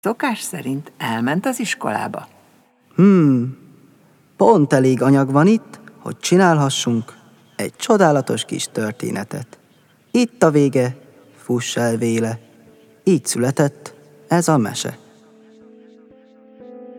Szokás szerint elment az iskolába. Pont elég anyag van itt, hogy csinálhassunk egy csodálatos kis történetet. Itt a vége, fuss el véle. Így született ez a mese.